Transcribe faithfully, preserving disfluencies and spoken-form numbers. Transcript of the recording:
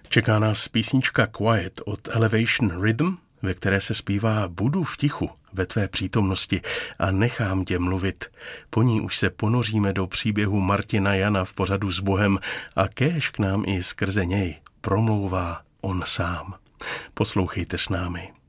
Čeká nás písnička Quiet od Elevation Rhythm, ve které se zpívá Budu v tichu ve tvé přítomnosti a nechám tě mluvit. Po ní už se ponoříme do příběhu Martina Jana v pořadu S Bohem a kéž k nám i skrze něj promlouvá on sám. Poslouchejte s námi.